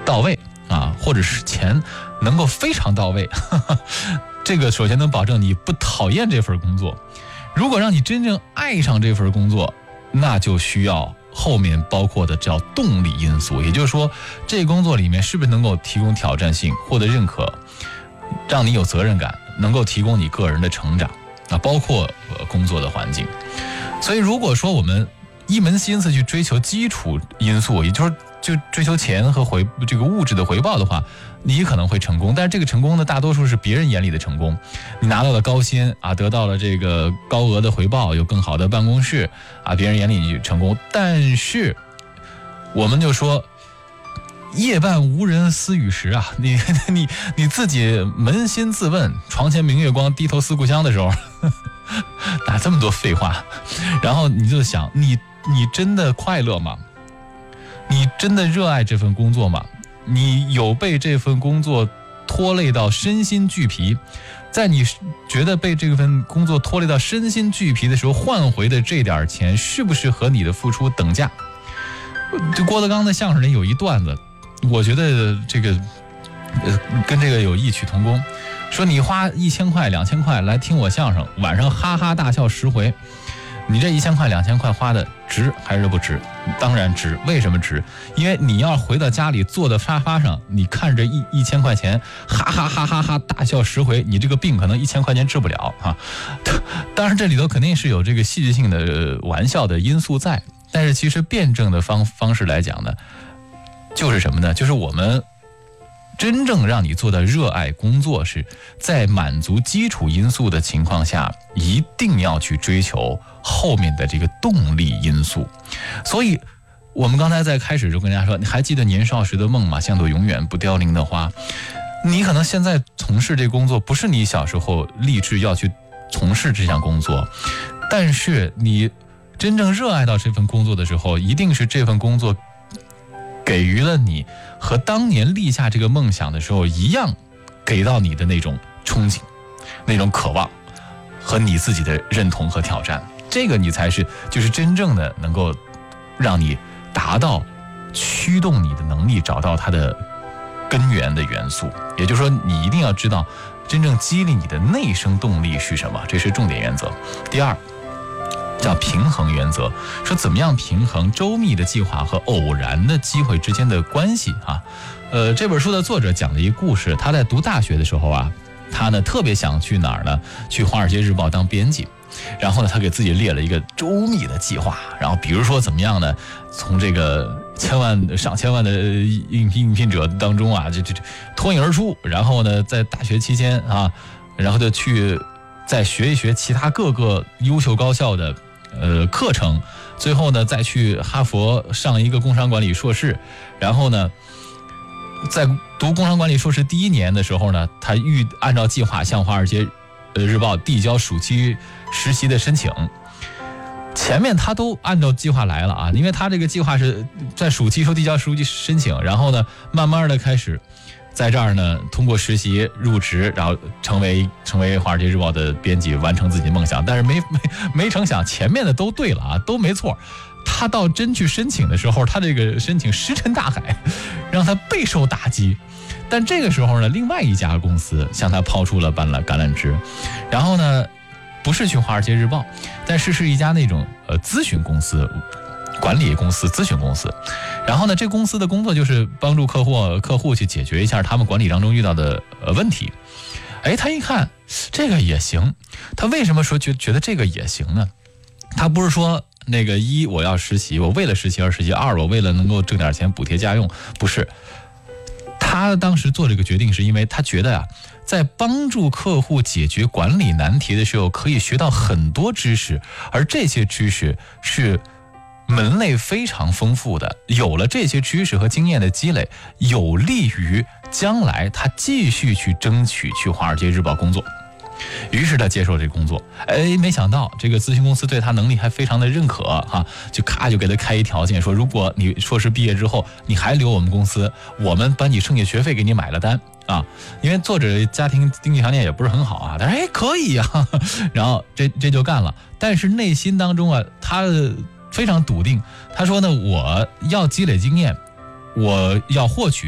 到位啊，或者是钱能够非常到位，这个首先能保证你不讨厌这份工作。如果让你真正爱上这份工作，那就需要后面包括的叫动力因素，也就是说这工作里面是不是能够提供挑战性，获得认可，让你有责任感，能够提供你个人的成长啊，包括工作的环境。所以如果说我们一门心思去追求基础因素，也就是就追求钱和这个物质的回报的话，你可能会成功，但是这个成功呢，大多数是别人眼里的成功。你拿到了高薪啊，得到了这个高额的回报，有更好的办公室啊，别人眼里成功。但是我们就说夜半无人私语时啊，你自己扪心自问，床前明月光，低头思故乡的时候，哪这么多废话？然后你就想，你真的快乐吗？你真的热爱这份工作吗？你有被这份工作拖累到身心俱疲？在你觉得被这份工作拖累到身心俱疲的时候，换回的这点钱是不是和你的付出等价？郭德纲的相声里有一段子，我觉得这个跟这个有异曲同工，说你花1000块2000块来听我相声，晚上哈哈大笑10回，你这1000块2000块花的值还是不值？当然值。为什么值？因为你要回到家里坐在沙发上，你看着1000块钱哈哈哈哈哈大笑10回，你这个病可能1000块钱治不了啊。当然这里头肯定是有这个戏剧性的玩笑的因素在，但是其实辩证的方式来讲呢，就是什么呢？就是我们真正让你做到热爱工作，是在满足基础因素的情况下，一定要去追求后面的这个动力因素。所以我们刚才在开始就跟大家说，你还记得年少时的梦吗？像朵永远不凋零的花。你可能现在从事这工作不是你小时候立志要去从事这项工作，但是你真正热爱到这份工作的时候，一定是这份工作给予了你和当年立下这个梦想的时候一样，给到你的那种憧憬，那种渴望和你自己的认同和挑战，这个你才是就是真正的能够让你达到驱动你的能力，找到它的根源的元素。也就是说，你一定要知道真正激励你的内生动力是什么，这是重点原则。第二叫平衡原则，说怎么样平衡周密的计划和偶然的机会之间的关系啊。这本书的作者讲了一个故事，他在读大学的时候啊，他呢特别想去哪儿呢？去《华尔街日报》当编辑。然后呢，他给自己列了一个周密的计划，然后比如说怎么样呢？从这个上千万的应聘者当中啊，这脱颖而出，然后呢，在大学期间啊，然后就去再学一学其他各个优秀高校的课程，最后呢再去哈佛上一个工商管理硕士，然后呢在读工商管理硕士第1年的时候呢，他按照计划向华尔街日报递交暑期实习的申请。前面他都按照计划来了啊，因为他这个计划是在暑期时候递交暑期申请，然后呢慢慢的开始在这儿呢通过实习入职，然后成为华尔街日报的编辑，完成自己的梦想。但是没成想前面的都对了啊，都没错。他到真去申请的时候，他这个申请石沉大海，让他备受打击。但这个时候呢，另外一家公司向他抛出了橄榄枝，然后呢不是去华尔街日报，但是一家那种咨询公司、管理公司、咨询公司。然后呢，这公司的工作就是帮助客户去解决一下他们管理当中遇到的问题。哎，他一看这个也行，他为什么说觉得这个也行呢？他不是说那个一我要实习，我为了实习而实习；二我为了能够挣点钱补贴家用，不是。他当时做这个决定是因为他觉得啊，在帮助客户解决管理难题的时候，可以学到很多知识，而这些知识是门类非常丰富的。有了这些知识和经验的积累，有利于将来他继续去争取去华尔街日报工作。于是他接受这个工作，没想到这个咨询公司对他能力还非常的认可哈，就给他开一条件，说如果你硕士毕业之后你还留我们公司，我们把你剩下学费给你买了单啊。因为作者家庭经济条件也不是很好啊，但是可以啊，然后这就干了。但是内心当中啊，他非常笃定，他说呢，我要积累经验，我要获取